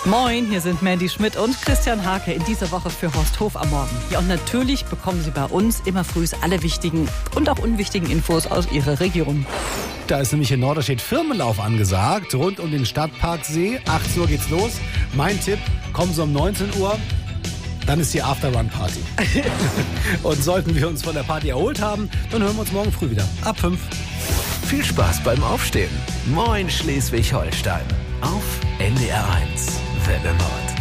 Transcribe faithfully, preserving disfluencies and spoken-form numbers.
Moin, hier sind Mandy Schmidt und Christian Hake in dieser Woche für Horst Hof am Morgen. Ja, und natürlich bekommen Sie bei uns immer früh alle wichtigen und auch unwichtigen Infos aus Ihrer Region. Da ist nämlich in Norderstedt Firmenlauf angesagt, rund um den Stadtparksee. achtzehn Uhr geht's los. Mein Tipp, kommen Sie um neunzehn Uhr, dann ist die After-Run-Party. Und sollten wir uns von der Party erholt haben, dann hören wir uns morgen früh wieder. Ab fünf. Viel Spaß beim Aufstehen. Moin Schleswig-Holstein. Auf N D R eins. Welle Nord.